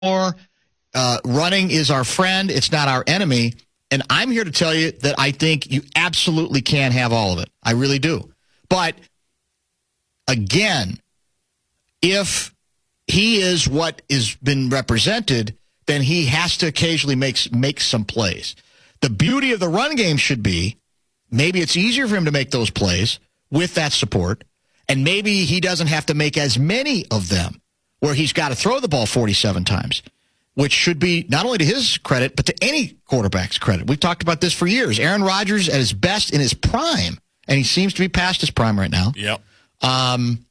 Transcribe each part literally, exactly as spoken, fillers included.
more. Uh, running is our friend. It's not our enemy. And I'm here to tell you that I think you absolutely can have all of it. I really do. But, again, if he is what has been represented, then he has to occasionally make, make some plays. The beauty of the run game should be maybe it's easier for him to make those plays with that support, and maybe he doesn't have to make as many of them where he's got to throw the ball forty-seven times, which should be not only to his credit, but to any quarterback's credit. We've talked about this for years. Aaron Rodgers at his best in his prime, and he seems to be past his prime right now, Yep. um,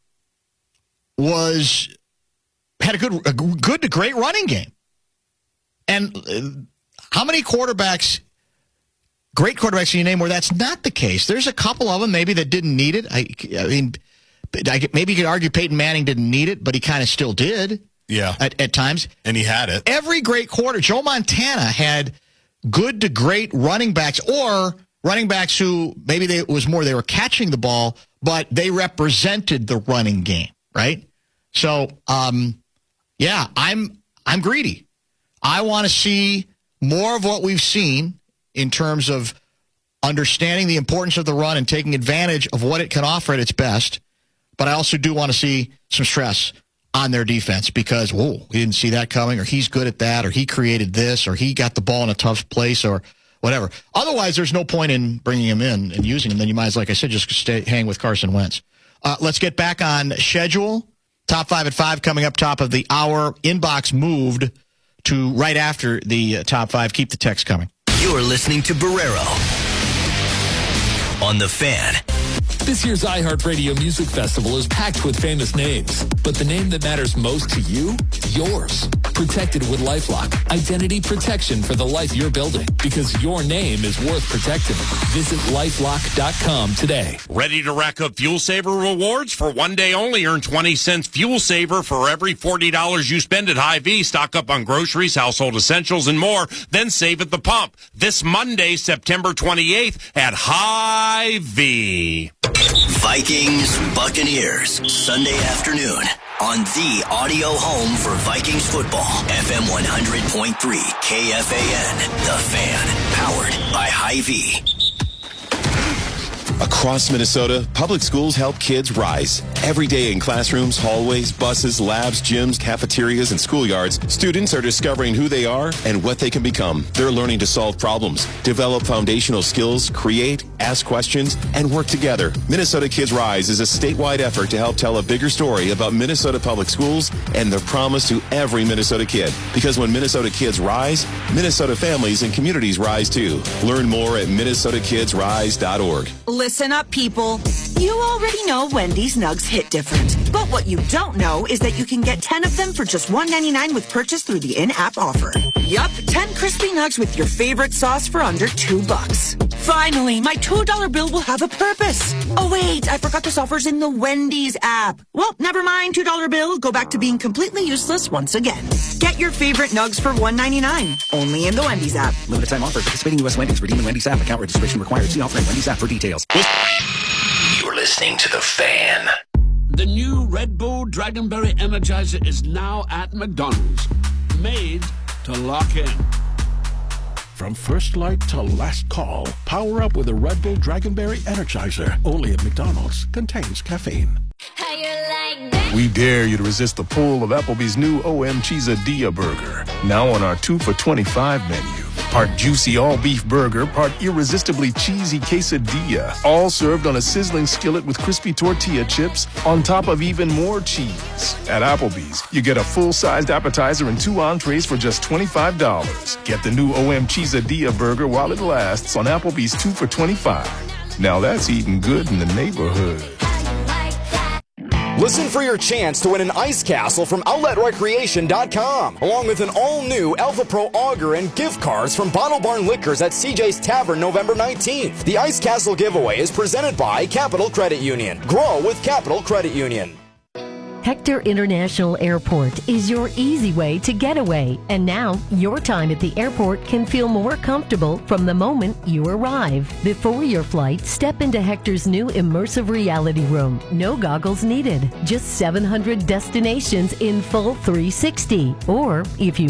was had a good, a good to great running game. And uh, how many quarterbacks, great quarterbacks in your name where that's not the case? There's a couple of them maybe that didn't need it. I, I mean, I, maybe you could argue Peyton Manning didn't need it, but he kind of still did. Yeah. At, at times. And he had it. Every great quarter, Joe Montana had good to great running backs, or running backs who maybe they, it was more they were catching the ball, but they represented the running game, right? So, um, yeah, I'm I'm greedy. I want to see more of what we've seen in terms of understanding the importance of the run and taking advantage of what it can offer at its best. But I also do want to see some stress on their defense because, whoa, we didn't see that coming, or he's good at that, or he created this, or he got the ball in a tough place, or whatever. Otherwise, there's no point in bringing him in and using him. Then you might, as like I said, just stay hang with Carson Wentz. Uh, let's get back on schedule. Top five at five coming up top of the hour. Inbox moved to right after the uh, top five. Keep the text coming. You're listening to Barrero on The Fan. This year's iHeartRadio Music Festival is packed with famous names, but the name that matters most to you? Yours. Protected with LifeLock. Identity protection for the life you're building, because your name is worth protecting. Visit lifelock dot com today. Ready to rack up Fuel Saver rewards? For one day only, earn twenty cents Fuel Saver for every forty dollars you spend at Hy-Vee. Stock up on groceries, household essentials, and more. Then save at the pump. This Monday, September twenty-eighth at Hy-Vee. Vikings Buccaneers, Sunday afternoon on the audio home for Vikings football. F M one hundred point three K F A N, The Fan, powered by Hy-Vee. Across Minnesota, public schools help kids rise. Every day in classrooms, hallways, buses, labs, gyms, cafeterias, and schoolyards, students are discovering who they are and what they can become. They're learning to solve problems, develop foundational skills, create, ask questions, and work together. Minnesota Kids Rise is a statewide effort to help tell a bigger story about Minnesota public schools and their promise to every Minnesota kid. Because when Minnesota kids rise, Minnesota families and communities rise too. Learn more at minnesota kids rise dot org. Listen up, people. You already know Wendy's Nugs hit different. But what you don't know is that you can get ten of them for just one ninety-nine with purchase through the in-app offer. Yup, ten crispy nugs with your favorite sauce for under two bucks. Finally, my two dollar bill will have a purpose. Oh, wait, I forgot this offer's in the Wendy's app. Well, never mind, two dollar bill. Go back to being completely useless once again. Get your favorite nugs for one ninety-nine. Only in the Wendy's app. Limited time offer. Participating U S Wendy's. Redeem the Wendy's app. Account registration required. See offer in Wendy's app for details. You're listening to The Fan. The new Red Bull Dragonberry Energizer is now at McDonald's. Made to lock in. From first light to last call, power up with a Red Bull Dragonberry Energizer. Only at McDonald's. Contains caffeine. How you like that? We dare you to resist the pull of Applebee's new O M Cheesadilla burger. Now on our two for twenty-five menu. Part juicy all-beef burger, part irresistibly cheesy quesadilla. All served on a sizzling skillet with crispy tortilla chips on top of even more cheese. At Applebee's, you get a full-sized appetizer and two entrees for just twenty-five dollars. Get the new O M Cheesadilla burger while it lasts on Applebee's two for twenty-five. Now that's eating good in the neighborhood. Listen for your chance to win an ice castle from outlet recreation dot com, along with an all-new Alpha Pro auger and gift cards from Bottle Barn Liquors at C J's Tavern November nineteenth. The ice castle giveaway is presented by Capital Credit Union. Grow with Capital Credit Union. Hector International Airport is your easy way to get away. And now, your time at the airport can feel more comfortable from the moment you arrive. Before your flight, step into Hector's new immersive reality room. No goggles needed. Just seven hundred destinations in full three sixty. Or, if you